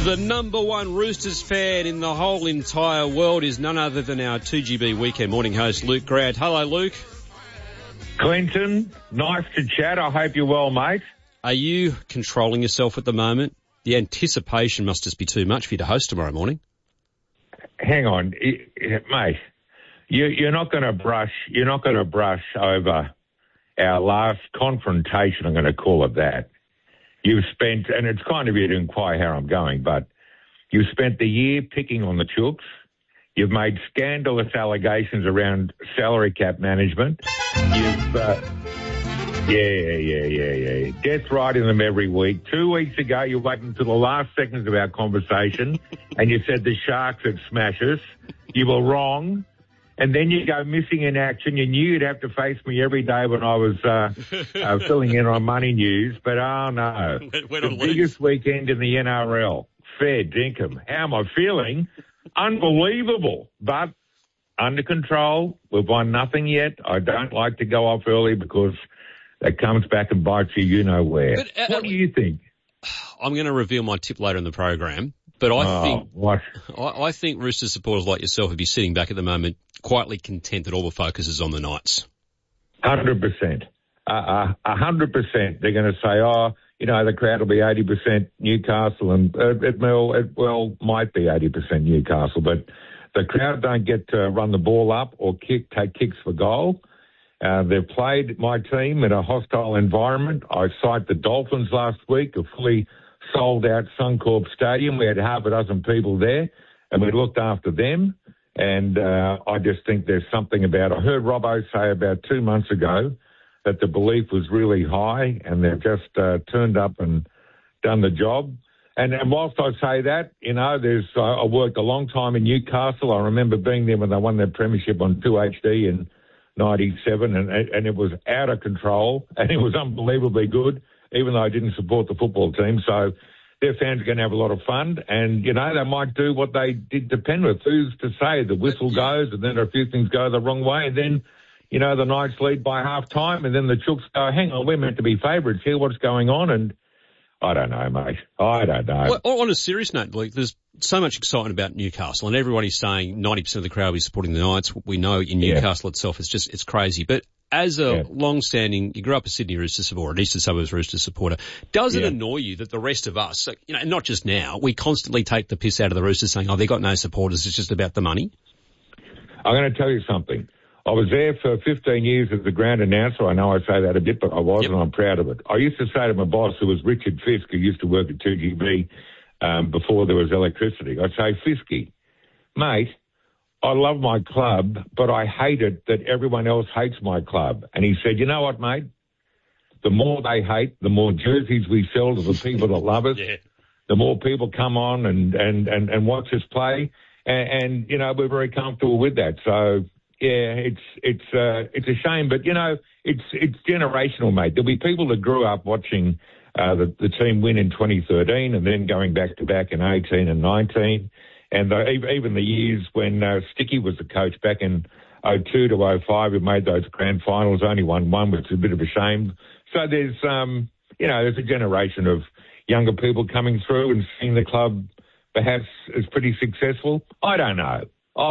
The number one Roosters fan in the whole entire world is none other than our 2GB Weekend Morning host, Luke Grant. Hello, Luke. Clinton, nice to chat. I hope you're well, mate. Are you controlling yourself at the moment? The anticipation must just be too much for you to host tomorrow morning. Hang on, mate. You're not going to brush over our last confrontation. I'm going to call it that. You've spent, and it's kind of you to inquire how I'm going, but you've spent the year picking on the Chooks. You've made scandalous allegations around salary cap management. You've, death riding them every week. 2 weeks ago, you waited until the last seconds of our conversation, and you said the Sharks would smash us. You were wrong. And then you go missing in action. You knew you'd have to face me every day when I was filling in on Money News. But, oh, no. The biggest weekend in the NRL. Fair dinkum. How am I feeling? Unbelievable. But under control. We've won nothing yet. I don't like to go off early because that comes back and bites you know where. But, what do you think? I'm going to reveal my tip later in the program. But I think Roosters supporters like yourself would be sitting back at the moment quietly content that all the focus is on the Knights. 100%. 100%. They're going to say, the crowd will be 80% Newcastle, and it might be 80% Newcastle, but the crowd don't get to run the ball up or take kicks for goal. They've played my team in a hostile environment. I cite the Dolphins last week, a fully sold-out Suncorp Stadium. We had half a dozen people there, and we looked after them. And I just think there's something about it. I heard Robbo say about 2 months ago that the belief was really high, and they've just turned up and done the job. And whilst I say that, I worked a long time in Newcastle. I remember being there when they won their premiership on 2HD in 97, and it was out of control, and it was unbelievably good, even though I didn't support the football team. So their fans are going to have a lot of fun, and, they might do what they did to Penrith. Who's to say? The whistle goes, and then a few things go the wrong way, and then, the Knights lead by half-time, and then the Chooks go, hang on, we're meant to be favourites here, what's going on? And I don't know, mate. I don't know. Well, on a serious note, Luke, there's so much excitement about Newcastle, and everybody's saying 90% of the crowd will be supporting the Knights. We know in Newcastle itself, it's crazy. But as a long-standing, you grew up a Sydney Roosters supporter, an Eastern Suburbs Roosters supporter, does it annoy you that the rest of us, not just now, we constantly take the piss out of the Roosters saying, they've got no supporters, it's just about the money? I'm going to tell you something. I was there for 15 years as the ground announcer. I know I say that a bit, but I was, and I'm proud of it. I used to say to my boss, who was Richard Fisk, who used to work at 2GB before there was electricity, I'd say, Fisky, mate, I love my club, but I hate it that everyone else hates my club. And he said, you know what, mate? The more they hate, the more jerseys we sell to the people that love us. The more people come on and watch us play. And we're very comfortable with that. So, it's a shame, but, it's generational, mate. There'll be people that grew up watching the team win in 2013 and then going back to back in 18 and 19. And even the years when Sticky was the coach back in 02 to 05, we made those grand finals, only won one, which is a bit of a shame. So there's a generation of younger people coming through and seeing the club perhaps is pretty successful. I don't know.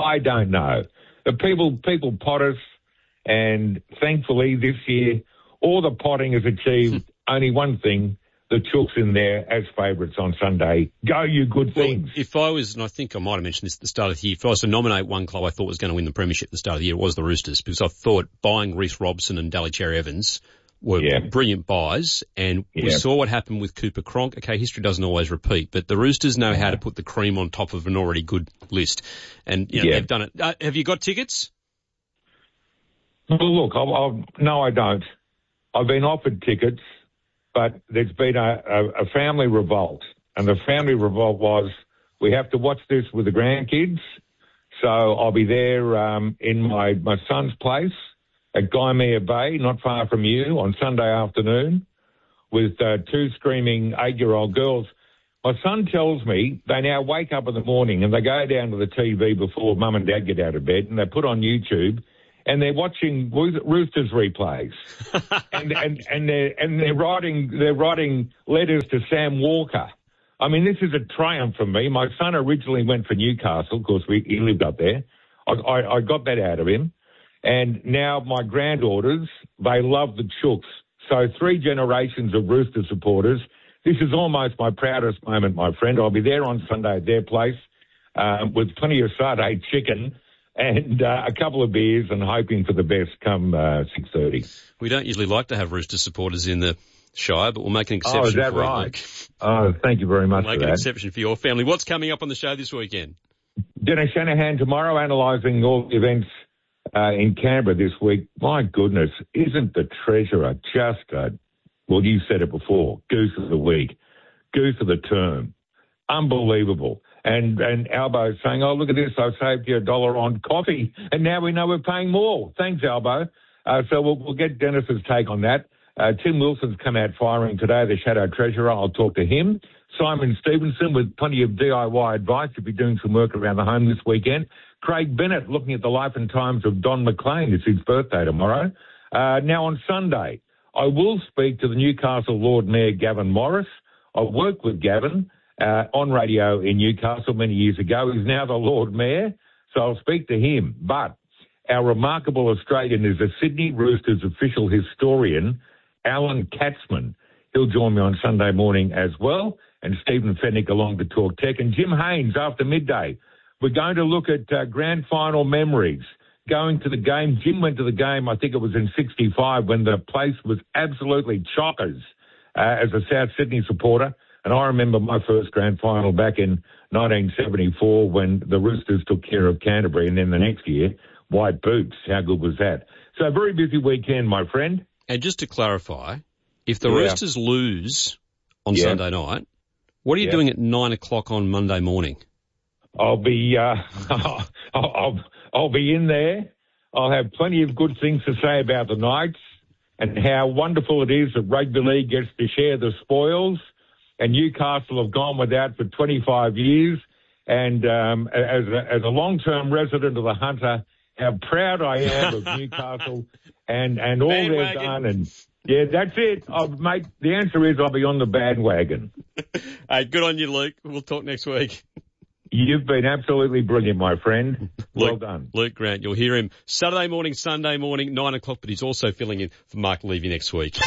The people pot us, and thankfully this year all the potting has achieved only one thing, the Chooks in there as favourites on Sunday. Go, you good things. If I was, and I think I might have mentioned this at the start of the year, if I was to nominate one club I thought was going to win the premiership at the start of the year, it was the Roosters, because I thought buying Reece Robson and Daly Cherry-Evans were brilliant buys, and we saw what happened with Cooper Cronk. Okay, history doesn't always repeat, but the Roosters know how to put the cream on top of an already good list, and they've done it. Have you got tickets? Well, look, no, I don't. I've been offered tickets, but there's been a family revolt, and the family revolt was we have to watch this with the grandkids. So I'll be there in my son's place at Gymea Bay, not far from you, on Sunday afternoon with two screaming 8-year-old girls. My son tells me they now wake up in the morning and they go down to the TV before mum and dad get out of bed, and they put on YouTube and they're watching Roosters replays, and they're writing letters to Sam Walker I mean, this is a triumph for me. My son originally went for Newcastle. Of course, he lived up there. I got that out of him. And now my granddaughters, they love the Chooks. So 3 generations of Rooster supporters. This is almost my proudest moment, my friend. I'll be there on Sunday at their place with plenty of satay chicken and a couple of beers and hoping for the best come 6:30. We don't usually like to have Rooster supporters in the Shire, but we'll make an exception for you. Oh, is that right? Oh, thank you very much for that. We'll make an exception for your family. What's coming up on the show this weekend? Dennis Shanahan tomorrow analysing all the events in Canberra this week. My goodness, isn't the Treasurer just well, you said it before, goose of the week, goose of the term. Unbelievable. And Albo saying, oh, look at this, I've saved you $1 on coffee, and now we know we're paying more. Thanks, Albo. So we'll get Dennis's take on that. Tim Wilson's come out firing today, the Shadow Treasurer. I'll talk to him. Simon Stevenson with plenty of DIY advice. He'll be doing some work around the home this weekend. Craig Bennett looking at the life and times of Don McLean. It's his birthday tomorrow. Now on Sunday, I will speak to the Newcastle Lord Mayor Gavin Morris. I worked with Gavin on radio in Newcastle many years ago. He's now the Lord Mayor, so I'll speak to him. But our remarkable Australian is a Sydney Roosters official historian, Alan Katzman. He'll join me on Sunday morning as well, and Stephen Fennick along to talk tech, and Jim Haynes after midday. We're going to look at grand final memories. Going to the game, Jim went to the game, I think it was in 65, when the place was absolutely chockers as a South Sydney supporter. And I remember my first grand final back in 1974 when the Roosters took care of Canterbury, and then the next year, white boots. How good was that? So a very busy weekend, my friend. And just to clarify, if the Roosters lose on Sunday night, what are you doing at 9 o'clock on Monday morning? I'll be I'll be in there. I'll have plenty of good things to say about the Knights and how wonderful it is that rugby league gets to share the spoils. And Newcastle have gone without for 25 years. And as a long-term resident of the Hunter, how proud I am of Newcastle and all they've done. And yeah, that's it. Mate, the answer is I'll be on the bandwagon. Hey, good on you, Luke. We'll talk next week. You've been absolutely brilliant, my friend. Well done. Luke Grant, you'll hear him Saturday morning, Sunday morning, 9 o'clock, but he's also filling in for Mark Levy next week.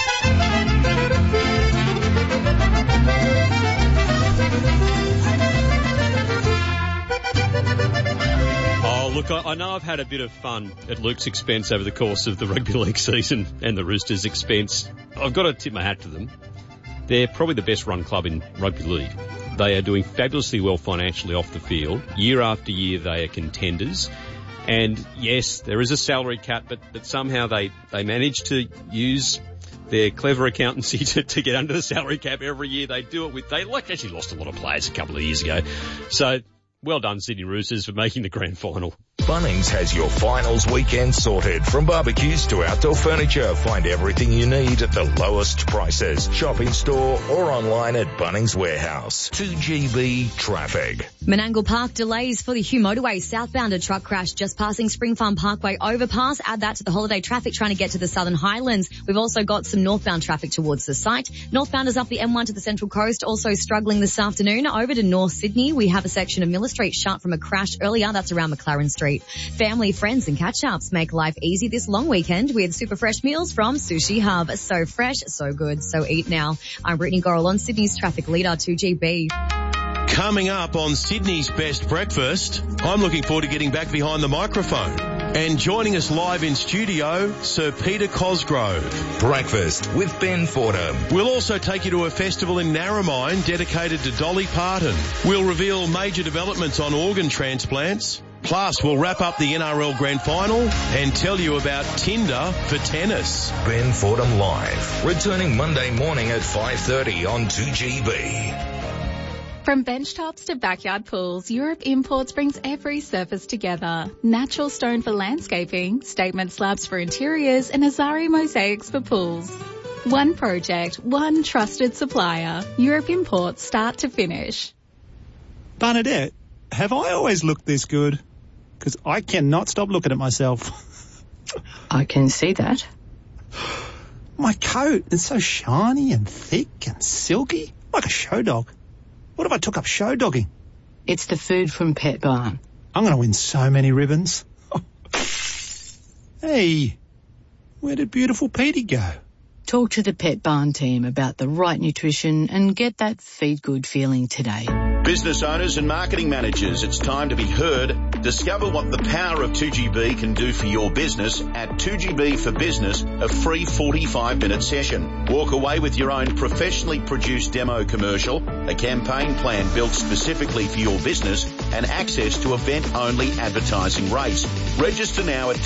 Oh, look, I know I've had a bit of fun at Luke's expense over the course of the rugby league season and the Roosters' expense. I've got to tip my hat to them. They're probably the best run club in rugby league. They are doing fabulously well financially off the field. Year after year, they are contenders. And yes, there is a salary cap, but somehow they manage to use their clever accountancy to get under the salary cap every year. They do it they actually lost a lot of players a couple of years ago. So well done, Sydney Roosters, for making the grand final. Bunnings has your finals weekend sorted. From barbecues to outdoor furniture, find everything you need at the lowest prices. Shop in store or online at Bunnings Warehouse. 2GB traffic. Menangle Park delays for the Hugh Motorway southbound. A truck crash just passing Spring Farm Parkway overpass. Add that to the holiday traffic trying to get to the Southern Highlands. We've also got some northbound traffic towards the site. Northbounders up the M1 to the Central Coast also struggling this afternoon. Over to North Sydney, we have a section of Miller Street shut from a crash earlier. That's around McLaren Street. Family, friends and catch-ups make life easy this long weekend with super fresh meals from Sushi Hub. So fresh, so good, so eat now. I'm Brittany Gorrell on Sydney's traffic leader 2GB. Coming up on Sydney's Best Breakfast, I'm looking forward to getting back behind the microphone. And joining us live in studio, Sir Peter Cosgrove. Breakfast with Ben Fordham. We'll also take you to a festival in Narromine dedicated to Dolly Parton. We'll reveal major developments on organ transplants. Plus, we'll wrap up the NRL Grand Final and tell you about Tinder for tennis. Ben Fordham Live, returning Monday morning at 5:30 on 2GB. From benchtops to backyard pools, Europe Imports brings every surface together. Natural stone for landscaping, statement slabs for interiors, and Azari mosaics for pools. One project, one trusted supplier. Europe Imports, start to finish. Bernadette, have I always looked this good? Because I cannot stop looking at myself. I can see that. My coat is so shiny and thick and silky, like a show dog. What if I took up show dogging? It's the food from Pet Barn. I'm going to win so many ribbons. Hey, where did beautiful Petey go? Talk to the Pet Barn team about the right nutrition and get that feed good feeling today. Business owners and marketing managers, it's time to be heard. Discover what the power of 2GB can do for your business at 2GB for Business, a free 45-minute session. Walk away with your own professionally produced demo commercial, a campaign plan built specifically for your business, and access to event-only advertising rates. Register now at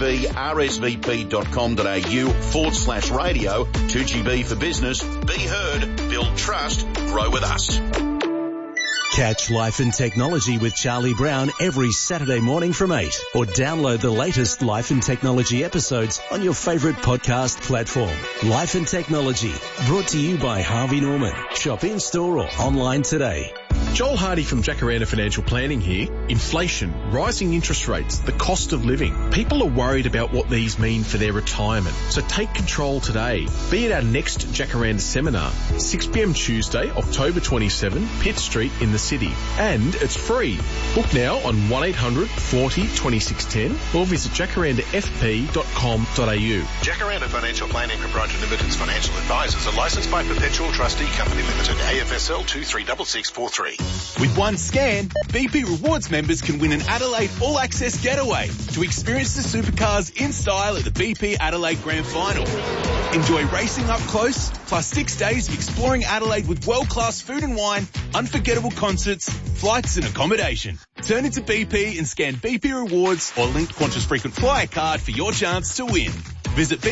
2gbrsvp.com.au/radio. 2GB for Business. Be heard, build trust, grow with us. Catch Life and Technology with Charlie Brown every Saturday morning from 8, or download the latest Life and Technology episodes on your favourite podcast platform. Life and Technology, brought to you by Harvey Norman. Shop in store or online today. Joel Hardy from Jacaranda Financial Planning here. Inflation, rising interest rates, the cost of living. People are worried about what these mean for their retirement. So take control today. Be at our next Jacaranda seminar, 6pm Tuesday, October 27, Pitt Street in the city. And it's free. Book now on 1800 40 2610 or visit jacarandafp.com.au. Jacaranda Financial Planning Proprietary Limited's financial advisors are licensed by Perpetual Trustee Company Limited, AFSL 236643. With one scan, BP Rewards members can win an Adelaide All Access getaway to experience the supercars in style at the BP Adelaide Grand Final. Enjoy racing up close, plus 6 days of exploring Adelaide with world-class food and wine, unforgettable concerts, flights and accommodation. Turn into BP and scan BP Rewards or link Qantas Frequent Flyer card for your chance to win. Visit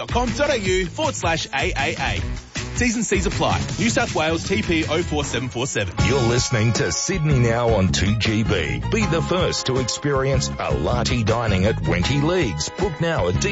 bp.com.au/AAA. T's and C's apply. New South Wales TP 04747. You're listening to Sydney Now on 2GB. Be the first to experience a latte dining at Wenty Leagues. Book now at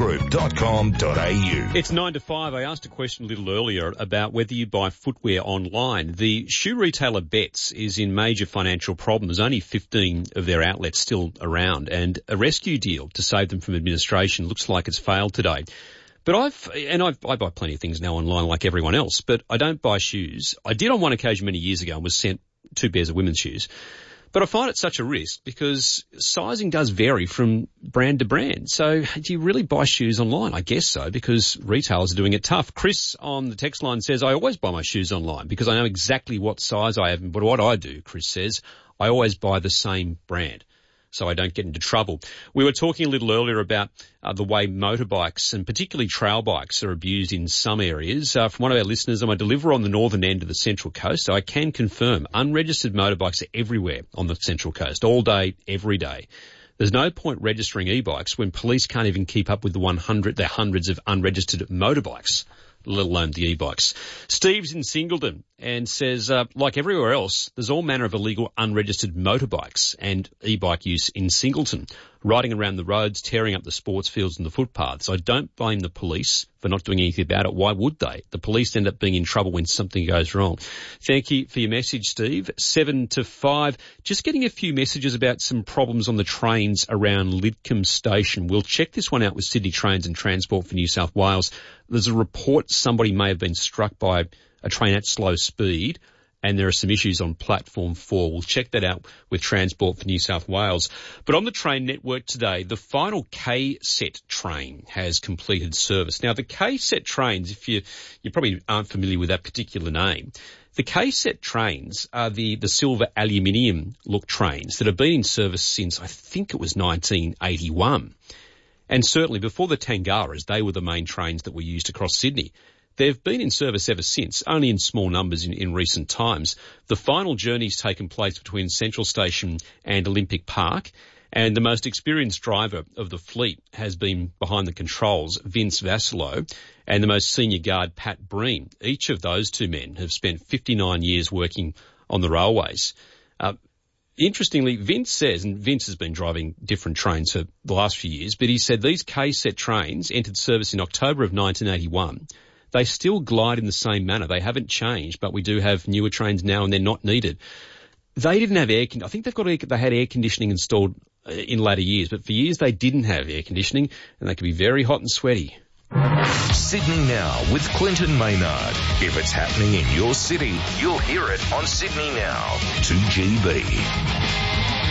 ddsgroup.com.au. It's 9 to 5. I asked a question a little earlier about whether you buy footwear online. The shoe retailer Betts is in major financial problems. Only 15 of their outlets still around, and a rescue deal to save them from administration looks like it's failed today. But I buy plenty of things now online like everyone else, but I don't buy shoes. I did on one occasion many years ago and was sent 2 pairs of women's shoes. But I find it such a risk because sizing does vary from brand to brand. So do you really buy shoes online? I guess so, because retailers are doing it tough. Chris on the text line says, I always buy my shoes online because I know exactly what size I have. But what I do, Chris says, I always buy the same brand, so I don't get into trouble. We were talking a little earlier about the way motorbikes and particularly trail bikes are abused in some areas. From one of our listeners, I'm a deliverer on the northern end of the Central Coast, so I can confirm unregistered motorbikes are everywhere on the Central Coast, all day, every day. There's no point registering e-bikes when police can't even keep up with the hundreds of unregistered motorbikes, let alone the e-bikes. Steve's in Singleton and says, like everywhere else, there's all manner of illegal unregistered motorbikes and e-bike use in Singleton, riding around the roads, tearing up the sports fields and the footpaths. I don't blame the police for not doing anything about it. Why would they? The police end up being in trouble when something goes wrong. Thank you for your message, Steve. 7 to 5. Just getting a few messages about some problems on the trains around Lidcombe Station. We'll check this one out with Sydney Trains and Transport for New South Wales. There's a report somebody may have been struck by a train at slow speed, and there are some issues on Platform 4. We'll check that out with Transport for New South Wales. But on the train network today, the final K-set train has completed service. Now, the K-set trains, if you probably aren't familiar with that particular name, the K-set trains are the silver aluminium look trains that have been in service since I think it was 1981. And certainly before the Tangaras, they were the main trains that were used across Sydney. They've been in service ever since, only in small numbers in recent times. The final journey's taken place between Central Station and Olympic Park, and the most experienced driver of the fleet has been behind the controls, Vince Vassallo, and the most senior guard, Pat Breen. Each of those two men have spent 59 years working on the railways. Interestingly, Vince says, and Vince has been driving different trains for the last few years, but he said these K-set trains entered service in October of 1981. They still glide in the same manner. They haven't changed, but we do have newer trains now and they're not needed. They didn't have air conditioning. I think they had air conditioning installed in later years, but for years they didn't have air conditioning and they could be very hot and sweaty. Sydney Now with Clinton Maynard. If it's happening in your city, you'll hear it on Sydney Now. 2GB.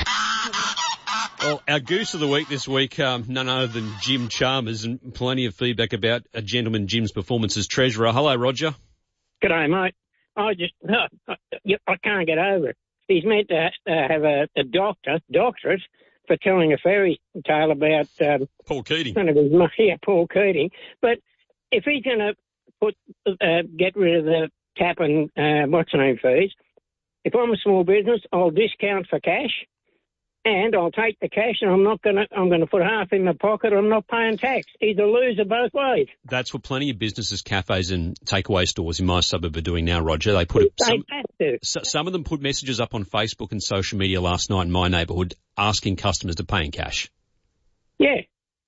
Well, our goose of the week this week, none other than Jim Chalmers, and plenty of feedback about a gentleman Jim's performance as treasurer. Hello, Roger. G'day, mate. I can't get over it. He's meant to have a doctorate for telling a fairy tale about Paul Keating. Paul Keating. But if he's going to get rid of the cap and fees, if I'm a small business, I'll discount for cash. And I'll take the cash, and I'm going to put half in my pocket. I'm not paying tax. He's a loser both ways. That's what plenty of businesses, cafes, and takeaway stores in my suburb are doing now, Roger. They put some of them put messages up on Facebook and social media last night in my neighbourhood asking customers to pay in cash. Yeah,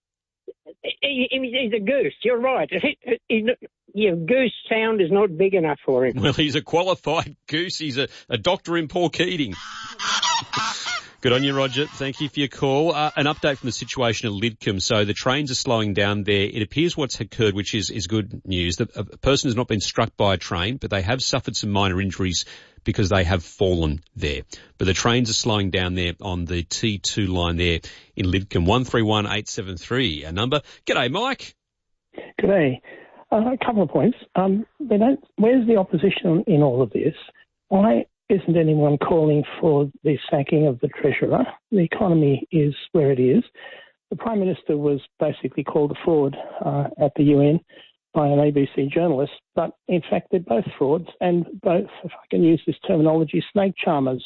he's a goose. You're right. Your goose sound is not big enough for him. Well, he's a qualified goose. He's a doctor in Paul Keating. Good on you, Roger. Thank you for your call. An update from the situation at Lidcombe. So the trains are slowing down there. It appears what's occurred, which is good news, that a person has not been struck by a train, but they have suffered some minor injuries because they have fallen there. But the trains are slowing down there on the T2 line there in Lidcombe. 131873, our number. G'day, Mike. G'day. A couple of points. Where's the opposition in all of this? Why isn't anyone calling for the sacking of the Treasurer? The economy is where it is. The Prime Minister was basically called a fraud at the UN by an ABC journalist, but in fact they're both frauds and both, if I can use this terminology, snake charmers.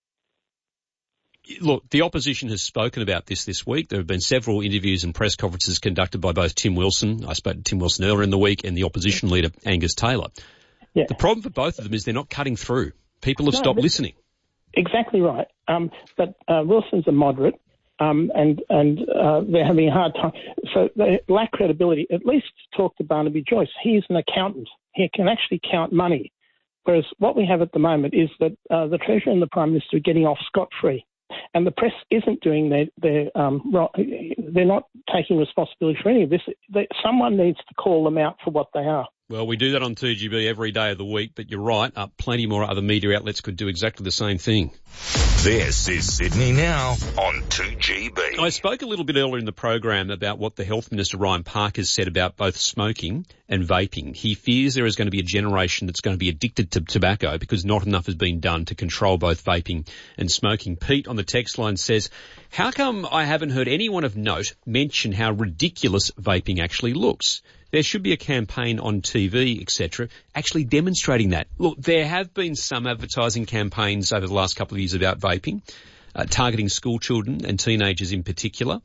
Look, the opposition has spoken about this week. There have been several interviews and press conferences conducted by both Tim Wilson, I spoke to Tim Wilson earlier in the week, and the opposition leader, Angus Taylor. Yeah. The problem for both of them is they're not cutting through. People have stopped listening. Exactly right. But Wilson's a moderate, and they're having a hard time. So they lack credibility. At least talk to Barnaby Joyce. He's an accountant. He can actually count money. Whereas what we have at the moment is that the Treasurer and the Prime Minister are getting off scot-free. And the press isn't doing they're not taking responsibility for any of this. Someone needs to call them out for what they are. Well, we do that on 2GB every day of the week, but you're right, plenty more other media outlets could do exactly the same thing. This is Sydney Now on 2GB. I spoke a little bit earlier in the program about what the Health Minister, Ryan Park, has said about both smoking and vaping. He fears there is going to be a generation that's going to be addicted to tobacco because not enough has been done to control both vaping and smoking. Pete on the text line says, how come I haven't heard anyone of note mention how ridiculous vaping actually looks? There should be a campaign on TV, etc., actually demonstrating that. Look, there have been some advertising campaigns over the last couple of years about vaping, targeting school children and teenagers in particular.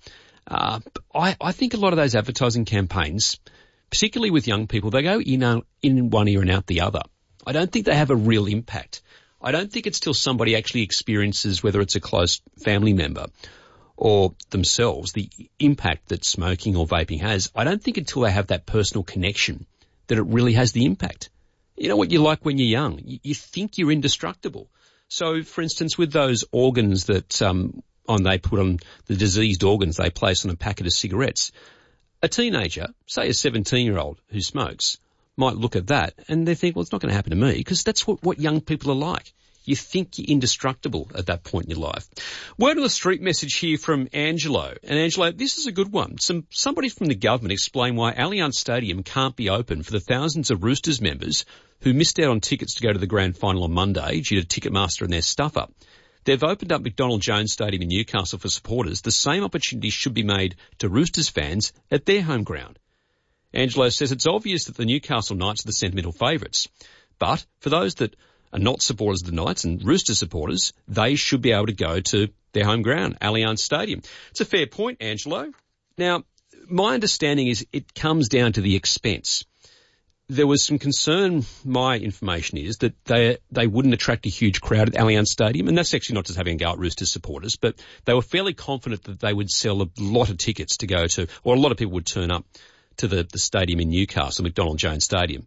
I think a lot of those advertising campaigns, particularly with young people, they go in one ear and out the other. I don't think they have a real impact. I don't think it's till somebody actually experiences, whether it's a close family member or themselves, the impact that smoking or vaping has. I don't think until they have that personal connection that it really has the impact. You know what you're like when you're young. You think you're indestructible. So, for instance, with those organs that they put on the diseased organs they place on a packet of cigarettes, a teenager, say a 17-year-old who smokes, might look at that and they think, well, it's not going to happen to me, because that's what young people are like. You think you're indestructible at that point in your life. Word on the street message here from Angelo. And Angelo, this is a good one. Somebody from the government explain why Allianz Stadium can't be open for the thousands of Roosters members who missed out on tickets to go to the grand final on Monday due to Ticketmaster and their stuff-up. They've opened up McDonald Jones Stadium in Newcastle for supporters. The same opportunity should be made to Roosters fans at their home ground. Angelo says it's obvious that the Newcastle Knights are the sentimental favourites. But for those that are not supporters of the Knights and Rooster supporters, they should be able to go to their home ground, Allianz Stadium. It's a fair point, Angelo. Now, my understanding is it comes down to the expense. There was some concern, my information is, that they wouldn't attract a huge crowd at Allianz Stadium, and that's actually not just having a go at Roosters supporters, but they were fairly confident that they would sell a lot of tickets to go to, or a lot of people would turn up to the stadium in Newcastle, McDonald Jones Stadium.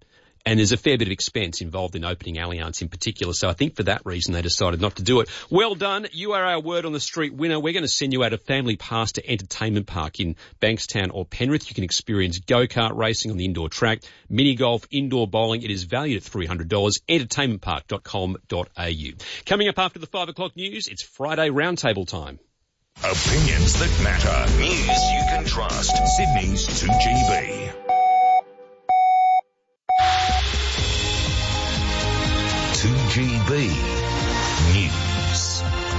And there's a fair bit of expense involved in opening Allianz in particular. So I think for that reason they decided not to do it. Well done. You are our word on the street winner. We're going to send you out a family pass to Entertainment Park in Bankstown or Penrith. You can experience go-kart racing on the indoor track, mini golf, indoor bowling. It is valued at $300. Entertainmentpark.com.au. Coming up after the 5 o'clock news, it's Friday Roundtable time. Opinions that matter. News you can trust. Sydney's 2GB. News.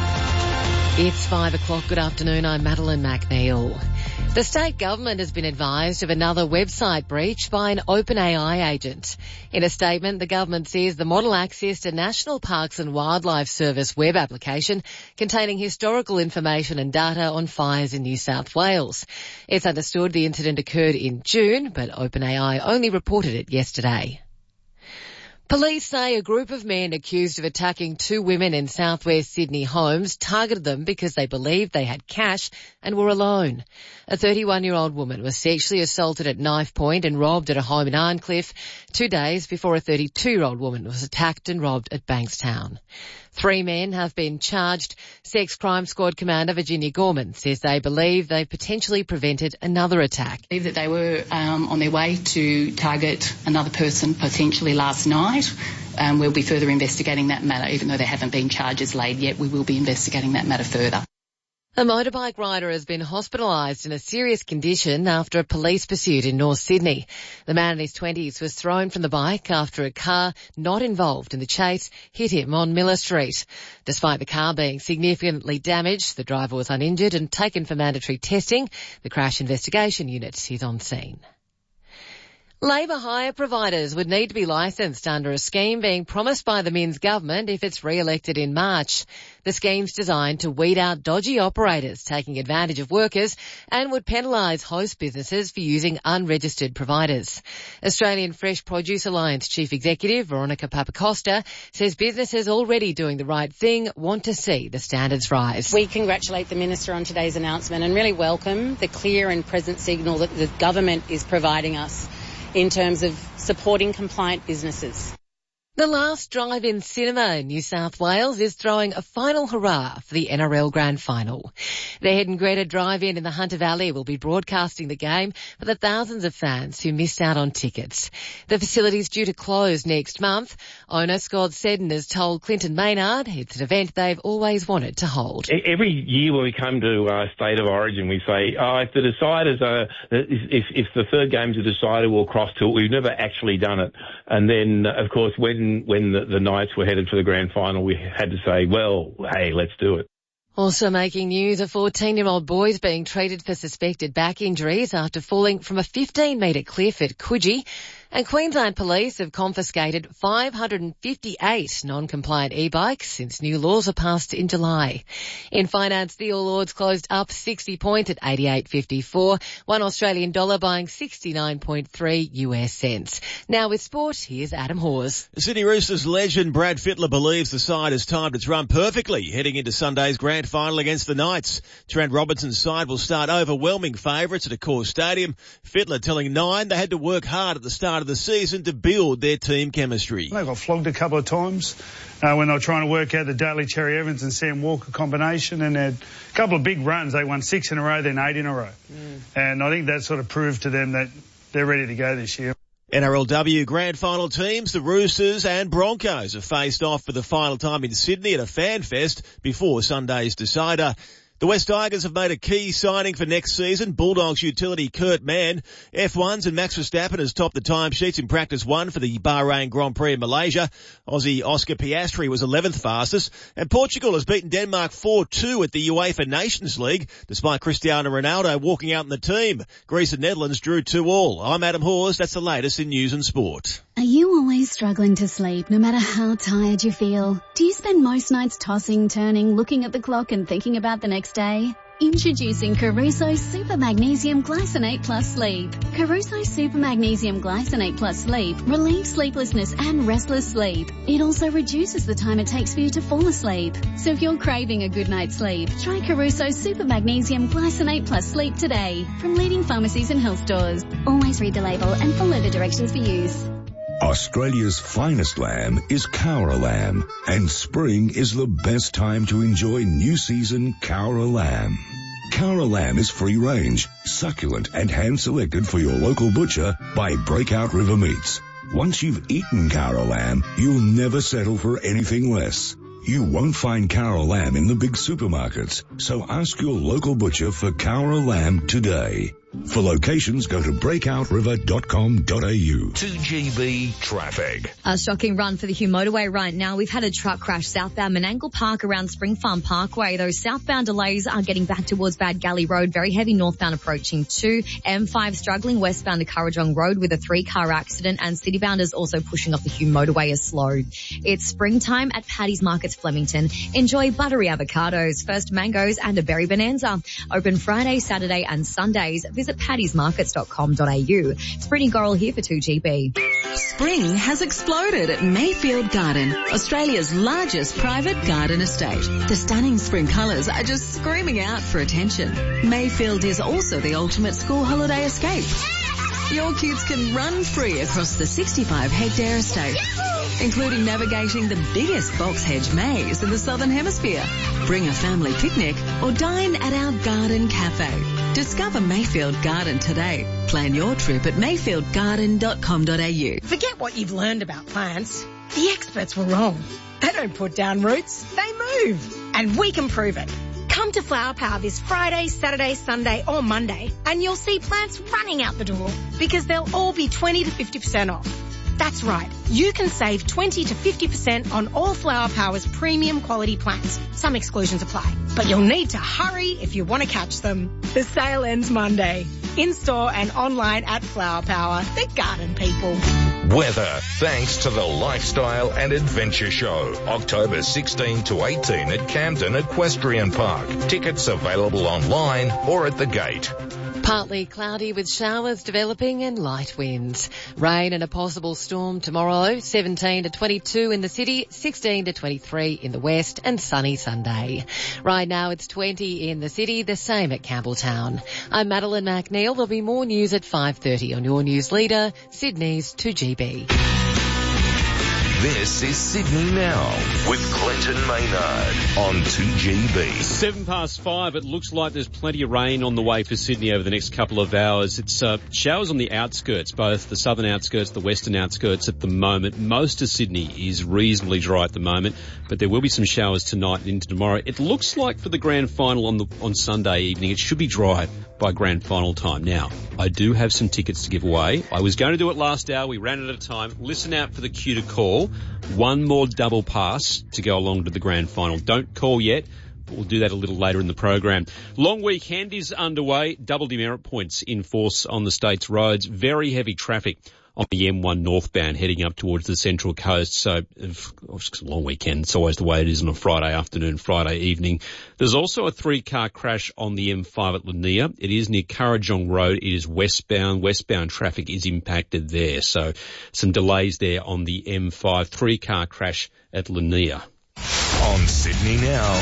It's 5 o'clock. Good afternoon. I'm Madeline McNeil. The state government has been advised of another website breach by an OpenAI agent. In a statement, the government says the model accessed a National Parks and Wildlife Service web application containing historical information and data on fires in New South Wales. It's understood the incident occurred in June, but OpenAI only reported it yesterday. Police say a group of men accused of attacking 2 women in southwest Sydney homes targeted them because they believed they had cash and were alone. A 31-year-old woman was sexually assaulted at knife point and robbed at a home in Arncliffe 2 days before a 32-year-old woman was attacked and robbed at Bankstown. 3 men have been charged. Sex Crime Squad Commander Virginia Gorman says they believe they potentially prevented another attack. I believe that they were on their way to target another person potentially last night. We'll be further investigating that matter. Even though there haven't been charges laid yet, we will be investigating that matter further. A motorbike rider has been hospitalised in a serious condition after a police pursuit in North Sydney. The man in his 20s was thrown from the bike after a car not involved in the chase hit him on Miller Street. Despite the car being significantly damaged, the driver was uninjured and taken for mandatory testing. The crash investigation unit is on scene. Labour hire providers would need to be licensed under a scheme being promised by the Minns government if it's re-elected in March. The scheme's designed to weed out dodgy operators taking advantage of workers and would penalise host businesses for using unregistered providers. Australian Fresh Produce Alliance Chief Executive Veronica Papacosta says businesses already doing the right thing want to see the standards rise. We congratulate the Minister on today's announcement and really welcome the clear and present signal that the government is providing us in terms of supporting compliant businesses. The last drive-in cinema in New South Wales is throwing a final hurrah for the NRL Grand Final. The Head and Greta drive-in in the Hunter Valley will be broadcasting the game for the thousands of fans who missed out on tickets. The facility is due to close next month. Owner Scott Seddon has told Clinton Maynard it's an event they've always wanted to hold. Every year when we come to State of Origin, we say, if the deciders if the third game's a decider, we'll cross to it. We've never actually done it. And then, of course, when the Knights were headed for the grand final, we had to say, well, hey, let's do it. Also making news, a 14-year-old boy is being treated for suspected back injuries after falling from a 15-metre cliff at Coogee. And Queensland Police have confiscated 558 non-compliant e-bikes since new laws were passed in July. In finance, the All Ords closed up 60 points at 88.54, $1 Australian dollar buying 69.3 US cents. Now with sport, here's Adam Hawes. Sydney Roosters legend Brad Fittler believes the side has timed its run perfectly heading into Sunday's grand final against the Knights. Trent Robinson's side will start overwhelming favourites at Accor Stadium. Fittler telling Nine they had to work hard at the start of the season to build their team chemistry. They got flogged a couple of times when they were trying to work out the Daly Cherry Evans and Sam Walker combination, and they had a couple of big runs. They won 6 in a row, then 8 in a row. And I think that sort of proved to them that they're ready to go this year. NRLW grand final teams, the Roosters and Broncos, have faced off for the final time in Sydney at a fan fest before Sunday's decider. The West Tigers have made a key signing for next season. Bulldogs utility Kurt Mann. F1's and Max Verstappen has topped the timesheets in practice 1 for the Bahrain Grand Prix in Malaysia. Aussie Oscar Piastri was 11th fastest. And Portugal has beaten Denmark 4-2 at the UEFA Nations League, despite Cristiano Ronaldo walking out in the team. Greece and Netherlands drew 2-2. I'm Adam Hawes. That's the latest in news and sport. Are you always struggling to sleep, no matter how tired you feel? Do you spend most nights tossing, turning, looking at the clock and thinking about the next day? Introducing Caruso Super Magnesium Glycinate Plus Sleep. Caruso Super Magnesium Glycinate Plus Sleep relieves sleeplessness and restless sleep. It also reduces the time it takes for you to fall asleep. So if you're craving a good night's sleep, try Caruso Super Magnesium Glycinate Plus Sleep today from leading pharmacies and health stores. Always read the label and follow the directions for use. Australia's finest lamb is Cowra lamb, and spring is the best time to enjoy new season Cowra lamb. Cowra lamb is free range, succulent and hand selected for your local butcher by Breakout River Meats. Once you've eaten Cowra lamb, you'll never settle for anything less. You won't find Cowra lamb in the big supermarkets, so ask your local butcher for Cowra lamb today. For locations, go to breakoutriver.com.au. 2GB traffic. A shocking run for the Hume Motorway right now. We've had a truck crash southbound Menangle Park around Spring Farm Parkway. Those southbound delays are getting back towards Bad Galley Road. Very heavy northbound approaching 2. M5 struggling westbound to Currajong Road with a 3-car accident, and citybounders also pushing off the Hume Motorway is slow. It's springtime at Paddy's Markets Flemington. Enjoy buttery avocados, first mangoes and a berry bonanza. Open Friday, Saturday and Sundays. Visit paddysmarkets.com.au. It's Brittany Gorrell here for 2GB. Spring has exploded at Mayfield Garden, Australia's largest private garden estate. The stunning spring colours are just screaming out for attention. Mayfield is also the ultimate school holiday escape. Your kids can run free across the 65-hectare estate, including navigating the biggest box hedge maze in the Southern Hemisphere. Bring a family picnic or dine at our garden cafe. Discover Mayfield Garden today. Plan your trip at mayfieldgarden.com.au. Forget what you've learned about plants. The experts were wrong. They don't put down roots, they move. And we can prove it. Come to Flower Power this Friday, Saturday, Sunday or Monday and you'll see plants running out the door because they'll all be 20 to 50% off. That's right. You can save 20 to 50% on all Flower Power's premium quality plants. Some exclusions apply. But you'll need to hurry if you want to catch them. The sale ends Monday. In-store and online at Flower Power. The garden people. Weather, thanks to the Lifestyle and Adventure Show. October 16 to 18 at Camden Equestrian Park. Tickets available online or at the gate. Partly cloudy with showers developing and light winds. Rain and a possible storm tomorrow, 17 to 22 in the city, 16 to 23 in the west, and sunny Sunday. Right now it's 20 in the city, the same at Campbelltown. I'm Madeline McNeil. There'll be more news at 5:30 on your news leader, Sydney's 2GB. This is Sydney Now with Clinton Maynard on 2GB. 5:07. It looks like there's plenty of rain on the way for Sydney over the next couple of hours. It's showers on the outskirts, both the southern outskirts, the western outskirts at the moment. Most of Sydney is reasonably dry at the moment, but there will be some showers tonight and into tomorrow. It looks like for the grand final on Sunday evening, it should be dry by grand final time. Now, I do have some tickets to give away. I was going to do it last hour. We ran out of time. Listen out for the cue to call. One more double pass to go along to the grand final. Don't call yet, but we'll do that a little later in the program. Long weekend is underway. Double demerit points in force on the state's roads. Very heavy traffic on the M1 northbound heading up towards the Central Coast. So, it's a long weekend. It's always the way it is on a Friday afternoon, Friday evening. There's also a 3-car crash on the M5 at Lanier. It is near Currajong Road. It is westbound. Westbound traffic is impacted there. So, some delays there on the M5. 3-car crash at Lanier. On Sydney Now,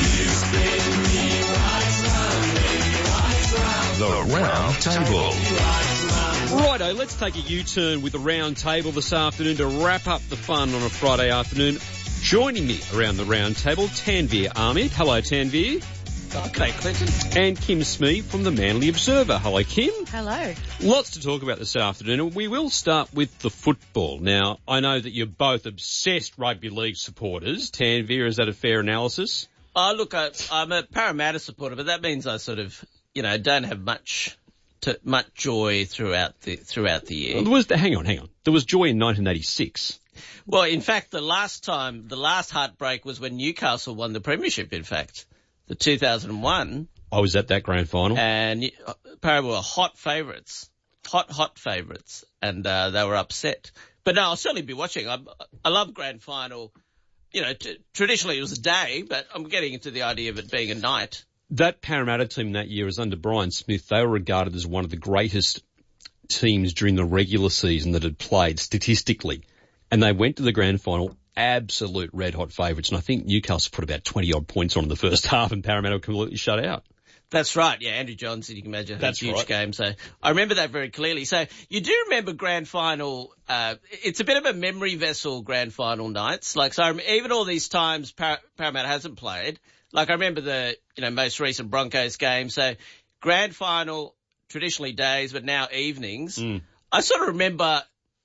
the Round Table. Righto, let's take a U-turn with the round table this afternoon to wrap up the fun on a Friday afternoon. Joining me around the round table, Tanveer Ahmed. Hello, Tanveer. Okay, Clinton. And Kim Smee from the Manly Observer. Hello, Kim. Hello. Lots to talk about this afternoon, and we will start with the football. Now, I know that you're both obsessed rugby league supporters. Tanveer, is that a fair analysis? Look, I'm a Parramatta supporter, but that means I sort of, don't have much joy throughout the year. Well, hang on. There was joy in 1986. Well, in fact, the last heartbreak was when Newcastle won the premiership, in fact, the 2001. I was at that grand final. And Parramatta were hot favourites, and they were upset. But no, I'll certainly be watching. I love grand final. Traditionally it was a day, but I'm getting into the idea of it being a night. That Parramatta team that year is under Brian Smith. They were regarded as one of the greatest teams during the regular season that had played statistically. And they went to the grand final, absolute red-hot favourites. And I think Newcastle put about 20-odd points on in the first half and Parramatta were completely shut out. That's right. Yeah, Andrew Johnson, you can imagine, had a huge right. game. So I remember that very clearly. So you do remember grand final. It's a bit of a memory vessel, grand final nights. Like, so even all these times Paramount hasn't played, like I remember the, most recent Broncos game. So grand final, traditionally days, but now evenings. I sort of remember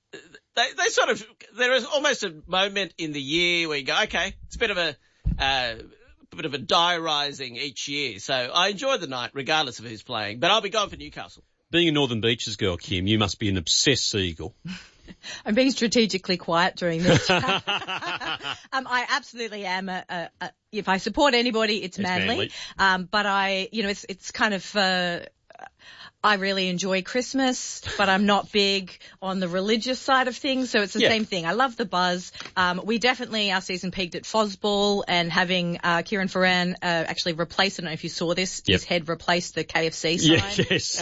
there is almost a moment in the year where you go, okay, it's a bit of a diarising each year. So I enjoy the night regardless of who's playing, but I'll be going for Newcastle. Being a Northern Beaches girl, Kim, you must be an obsessed seagull. I'm being strategically quiet during this. I absolutely am. If I support anybody, it's Manly. But it's kind of, I really enjoy Christmas, but I'm not big on the religious side of things, so it's the same thing. I love the buzz. Our season peaked at Fosball, and having Kieran Ferran actually replace, I don't know if you saw this, his head replaced the KFC sign. Yes.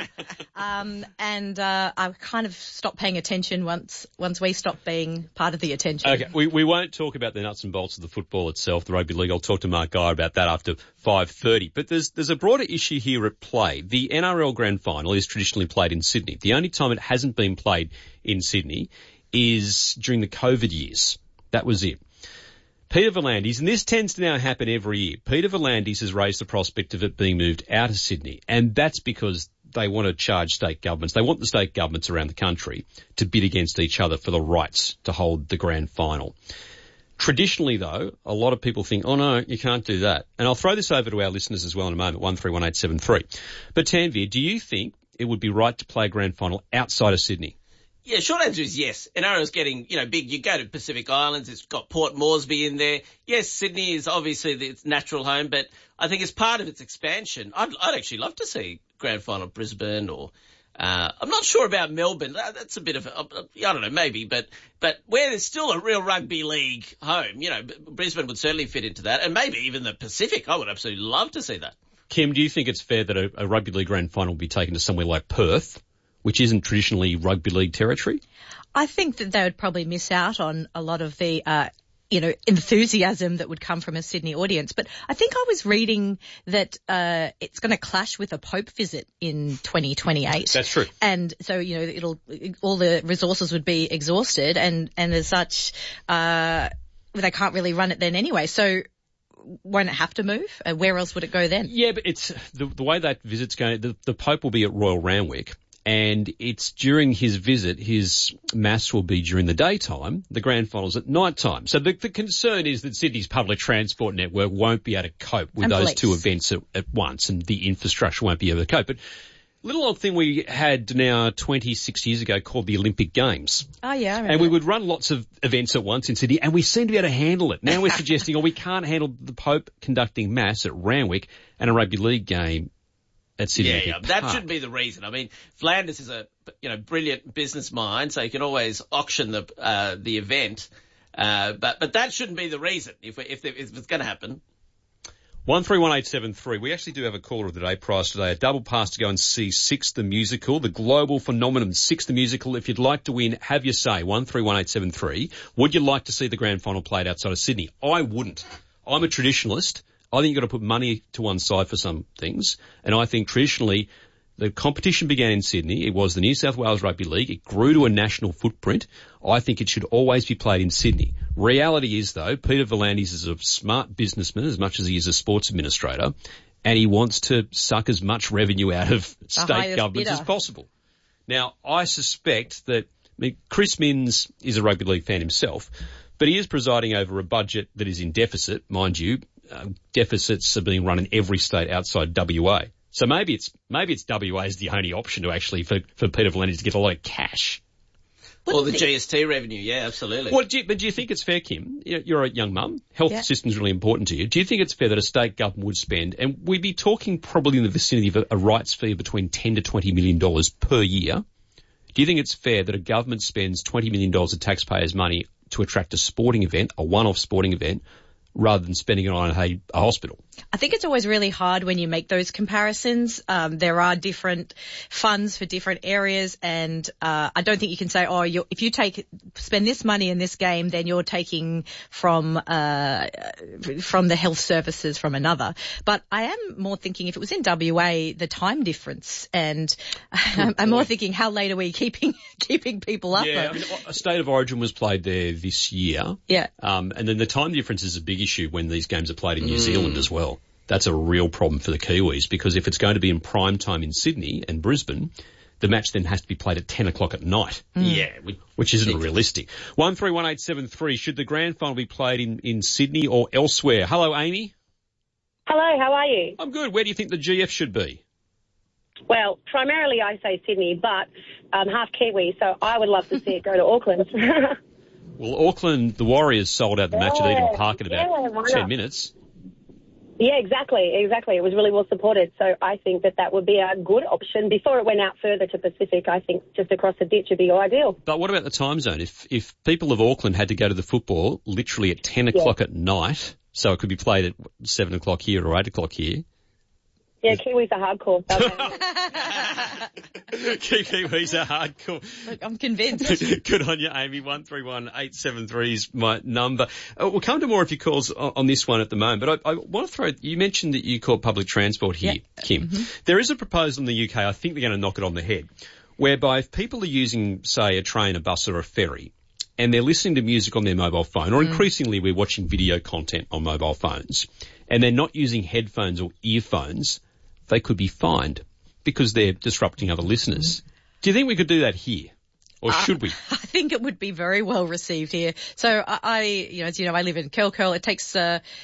I kind of stopped paying attention once we stopped being part of the attention. Okay, we won't talk about the nuts and bolts of the football itself, the rugby league. I'll talk to Mark Geyer about that after 5:30. But there's a broader issue here at play. The NRL Grand Final is traditionally played in Sydney. The only time it hasn't been played in Sydney is during the COVID years. That was it. Peter V'landys, and this tends to now happen every year, Peter V'landys has raised the prospect of it being moved out of Sydney, and that's because they want to charge state governments. They want the state governments around the country to bid against each other for the rights to hold the grand final. Traditionally, though, a lot of people think, oh, no, you can't do that. And I'll throw this over to our listeners as well in a moment, 131873. But Tanvir, do you think it would be right to play a grand final outside of Sydney? Yeah, short answer is yes. NRL's getting, big. You go to Pacific Islands, it's got Port Moresby in there. Yes, Sydney is obviously its natural home, but I think as part of its expansion, I'd actually love to see grand final Brisbane or I'm not sure about Melbourne. That's a bit of I don't know, maybe, but where there's still a real rugby league home, Brisbane would certainly fit into that, and maybe even the Pacific. I would absolutely love to see that. Kim, do you think it's fair that a rugby league grand final be taken to somewhere like Perth, which isn't traditionally rugby league territory? I think that they would probably miss out on a lot of the enthusiasm that would come from a Sydney audience. But I think I was reading that it's going to clash with a Pope visit in 2028. That's true. And so, all the resources would be exhausted, and as such, they can't really run it then anyway. So won't it have to move? Where else would it go then? Yeah, but it's the way that visit's going, the Pope will be at Royal Randwick. And it's during his visit, his mass will be during the daytime, the grand final's at night time. So the concern is that Sydney's public transport network won't be able to cope with those two events at once, and the infrastructure won't be able to cope. But little old thing we had now 26 years ago called the Olympic Games. Oh, yeah, I remember. And we would run lots of events at once in Sydney, and we seem to be able to handle it. Now we're suggesting, we can't handle the Pope conducting mass at Randwick and a rugby league game at Sydney. Yeah, that shouldn't be the reason. I mean, Flanders is a brilliant business mind, so you can always auction the event, but that shouldn't be the reason if it's going to happen. 131873. We actually do have a caller of the day prize today, a double pass to go and see Six the Musical, the global phenomenon Six the Musical. If you'd like to win, have your say. 131873. Would you like to see the grand final played outside of Sydney? I wouldn't. I'm a traditionalist. I think you've got to put money to one side for some things. And I think traditionally the competition began in Sydney. It was the New South Wales Rugby League. It grew to a national footprint. I think it should always be played in Sydney. Reality is, though, Peter V'landys is a smart businessman as much as he is a sports administrator, and he wants to suck as much revenue out of state governments as possible. Now, I suspect that Chris Minns is a rugby league fan himself, but he is presiding over a budget that is in deficit, mind you. Deficits are being run in every state outside WA. So maybe it's WA is the only option to actually for Peter V'landys to get a lot of cash. Or the GST revenue, yeah, absolutely. But do you think it's fair, Kim? You're a young mum. Health system's really important to you. Do you think it's fair that a state government would spend, and we'd be talking probably in the vicinity of a rights fee between $10 to $20 million per year? Do you think it's fair that a government spends $20 million of taxpayers' money to attract a sporting event, a one-off sporting event, rather than spending it on a hospital. I think it's always really hard when you make those comparisons. There are different funds for different areas, and I don't think you can say, if you spend this money in this game, then you're taking from the health services from another. But I am more thinking if it was in WA, the time difference, and I'm more thinking how late are we keeping people up? Yeah, I mean, a State of Origin was played there this year. Yeah. And then the time difference is a big issue when these games are played in New Zealand as well. That's a real problem for the Kiwis, because if it's going to be in prime time in Sydney and Brisbane, the match then has to be played at 10 o'clock at night. Yeah. Which isn't realistic. 131873, should the grand final be played in Sydney or elsewhere? Hello, Amy. Hello, how are you? I'm good. Where do you think the GF should be? Well, primarily I say Sydney, but I'm half Kiwi, so I would love to see it go to Auckland. Well, Auckland, the Warriors sold out the match at Eden Park in about 10 minutes. Yeah, exactly. It was really well supported, so I think that would be a good option. Before it went out further to Pacific, I think just across the ditch would be ideal. But what about the time zone? If people of Auckland had to go to the football literally at 10 o'clock at night, so it could be played at 7 o'clock here or 8 o'clock here. Yeah, Kiwis are hardcore. Kiwis are hardcore. Look, I'm convinced. Good on you, Amy. 131873 is my number. We'll come to more of your calls on this one at the moment, but I want to you mentioned that you called public transport here, Kim. Mm-hmm. There is a proposal in the UK, I think they're going to knock it on the head, whereby if people are using, say, a train, a bus or a ferry, and they're listening to music on their mobile phone, or increasingly we're watching video content on mobile phones, and they're not using headphones or earphones, they could be fined because they're disrupting other listeners. Do you think we could do that here? Or should we? I think it would be very well received here. So as you know, I live in Curl. It takes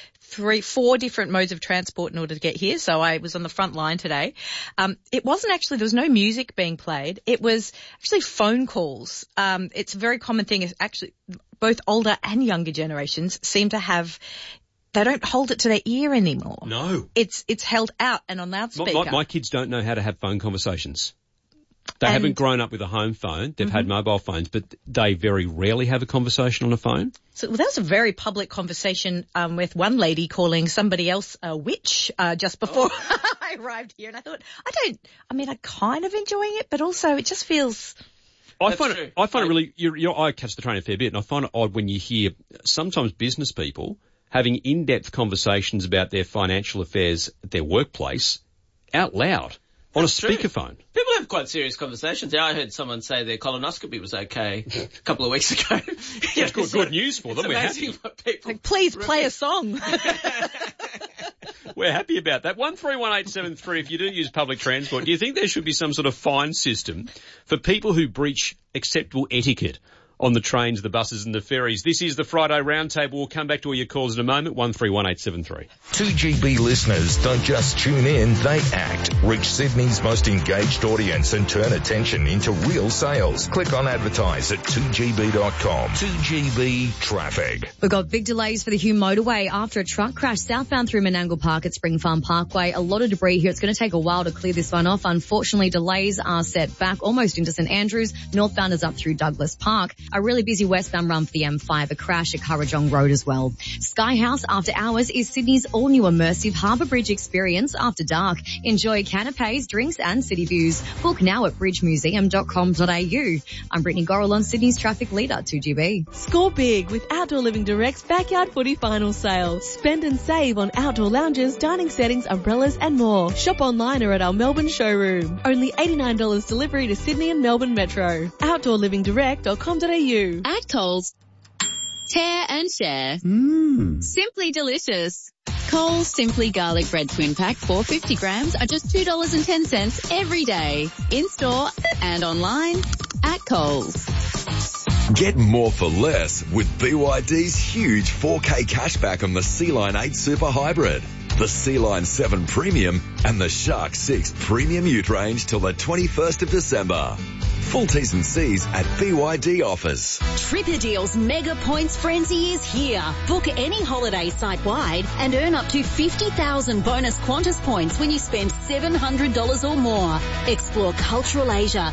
4 different modes of transport in order to get here. So I was on the front line today. It wasn't actually, there was no music being played. It was actually phone calls. It's a very common thing. It's actually both older and younger generations seem to have, they don't hold it to their ear anymore. No. It's held out and on loudspeaker. My kids don't know how to have phone conversations. They haven't grown up with a home phone. They've had mobile phones, but they very rarely have a conversation on a phone. So that was a very public conversation with one lady calling somebody else a witch just before I arrived here. And I thought, I'm kind of enjoying it, but also it just feels... I find it really... I catch the train a fair bit, and I find it odd when you hear sometimes business people having in-depth conversations about their financial affairs at their workplace out loud on a speakerphone. People have quite serious conversations. I heard someone say their colonoscopy was okay a couple of weeks ago. That's good news for them. We're happy. Please play a song. We're happy about that. 131873, if you do use public transport, do you think there should be some sort of fine system for people who breach acceptable etiquette on the trains, the buses and the ferries? This is the Friday Roundtable. We'll come back to all your calls in a moment. 131873. 2GB listeners don't just tune in, they act. Reach Sydney's most engaged audience and turn attention into real sales. Click on advertise at 2gb.com. 2GB Traffic. We've got big delays for the Hume motorway after a truck crash southbound through Menangle Park at Spring Farm Parkway. A lot of debris here. It's going to take a while to clear this one off. Unfortunately, delays are set back almost into St Andrews. Northbound is up through Douglas Park. A really busy westbound run for the M5, a crash at Currajong Road as well. Sky House After Hours is Sydney's all-new immersive Harbour Bridge experience after dark. Enjoy canapes, drinks and city views. Book now at bridgemuseum.com.au. I'm Brittany Gorrell on Sydney's traffic leader, 2GB. Score big with Outdoor Living Direct's Backyard Footy Final Sale. Spend and save on outdoor lounges, dining settings, umbrellas and more. Shop online or at our Melbourne showroom. Only $89 delivery to Sydney and Melbourne Metro. OutdoorLivingDirect.com.au. At Coles, tear and share. Simply delicious. Coles Simply Garlic Bread Twin Pack 450 grams are just $2.10 every day. In store and online at Coles. Get more for less with BYD's huge 4K cashback on the Sea-Line 8 Super Hybrid, the Sea-Line 7 Premium and the Shark 6 Premium Ute range till the 21st of December. Full T's and C's at BYD offers. Tripper Deals Mega Points Frenzy is here. Book any holiday site-wide and earn up to 50,000 bonus Qantas points when you spend $700 or more. Explore cultural Asia,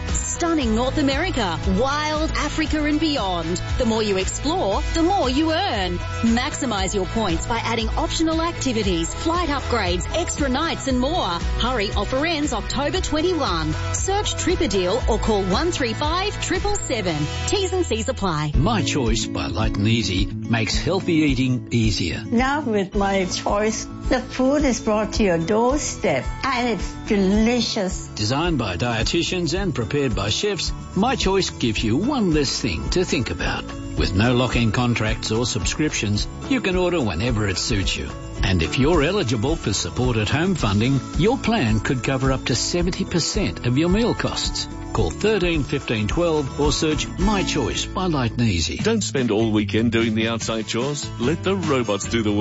stunning North America, wild Africa and beyond. The more you explore, the more you earn. Maximise your points by adding optional activities, flight upgrades, extra nights and more. Hurry, offer ends October 21. Search TripAdeal or call 135 777. T's and C's apply. My Choice by Light and Easy makes healthy eating easier. Now with My Choice, the food is brought to your doorstep and it's delicious. Designed by dietitians and prepared by chefs, My Choice gives you one less thing to think about. With no lock-in contracts or subscriptions, you can order whenever it suits you. And if you're eligible for support at home funding, your plan could cover up to 70% of your meal costs. Call 13 15 12 or search My Choice by Light and Easy. Don't spend all weekend doing the outside chores. Let the robots do the work.